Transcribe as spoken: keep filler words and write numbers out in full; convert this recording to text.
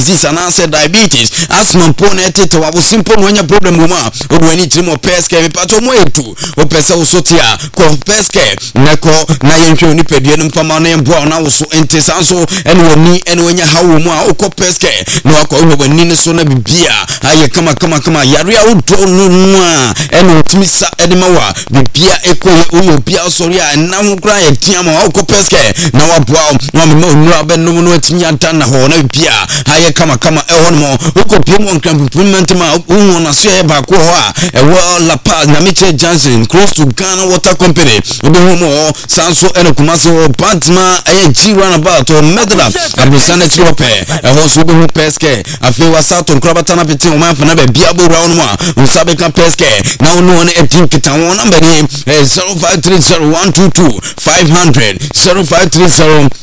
disease and answer diabetes asthma pone tete wa simple no nya problem mu a odwani trimo peske me pato mo etu o pese wo sotia ko peske na ko na yenhwe ni pedie no mfama na yemboa na wo so ente sanso ene woni ene wonya hawo mu a ko peske na akọ woni ne so na bibia aye kama kama kama yare a wodo no a ene otumi sa ene mawa bibia ekoye oyo bia sori a na ho kra ye tia ma ko peske na waboa na me onu abenum no atimi anta na ho na bibia aye kama kama e ho mo ko pimo nkran improvement ma hu na so e ba ko ho a e wo la paz na Miche Johnson close to Ghana Water Company obo ho mo sanso ene kumaso Batma aye G runabout o medla abusana trope e ho so bo peske afi wasato nkrabata na pete o man fa na ba bia bo ra no a unsabe kan peske na ono ne etin kita won number ni zero five three zero one two two five hundred zero five three zero